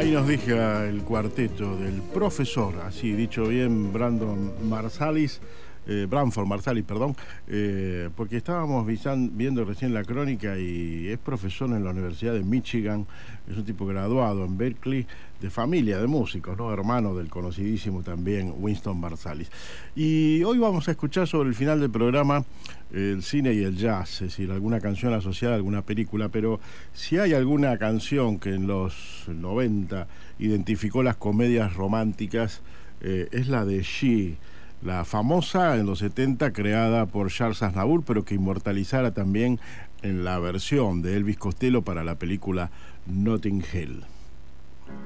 Ahí nos deja el cuarteto del profesor, así dicho bien, Branford Marsalis, perdón, porque estábamos viendo recién la crónica y es profesor en la Universidad de Michigan, es un tipo graduado en Berkeley, de familia de músicos, ¿no? Hermano del conocidísimo también Winston Marsalis. Y hoy vamos a escuchar sobre el final del programa el cine y el jazz, es decir, alguna canción asociada a alguna película, pero si hay alguna canción que en los 90 identificó las comedias románticas, es la de She, la famosa en los 70 creada por Charles Aznavour, pero que inmortalizara también en la versión de Elvis Costello para la película Notting Hill.